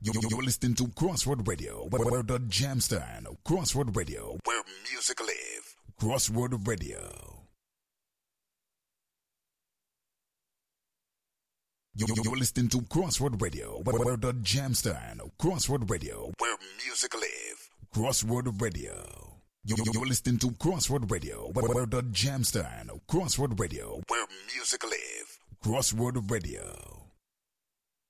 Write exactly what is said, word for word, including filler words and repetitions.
You're listening to Crossword Radio, where, where the jam stand. Crossword Radio, where music live. Crossword Radio. You're listening to Crossword Radio, where, where the jam stand. Crossword Radio, where music live. Crossword Radio. You're listening to Crossword Radio, where, where the jam stand. Crossword Radio, where music live. Crossword Radio.